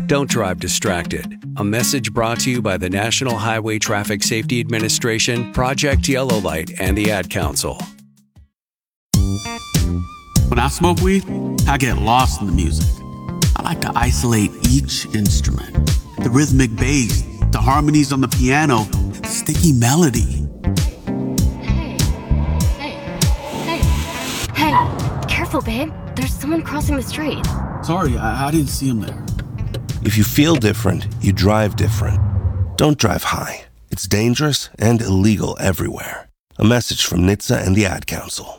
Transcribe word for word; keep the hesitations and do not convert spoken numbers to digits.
Don't drive distracted. A message brought to you by the National Highway Traffic Safety Administration, Project Yellow Light, and the Ad Council. When I smoke weed, I get lost in the music. I like to isolate each instrument. The rhythmic bass, the harmonies on the piano, the sticky melody. Hey, hey, hey, hey, careful, babe. There's someone crossing the street. Sorry, I, I didn't see him there. If you feel different, you drive different. Don't drive high. It's dangerous and illegal everywhere. A message from N H T S A and the Ad Council.